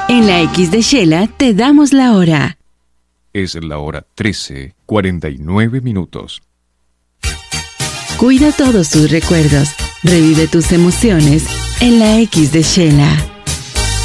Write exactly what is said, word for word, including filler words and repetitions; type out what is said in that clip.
En la X de Shela te damos la hora. Es la hora trece, cuarenta y nueve minutos. Cuida todos tus recuerdos. Revive tus emociones en la X de Shela.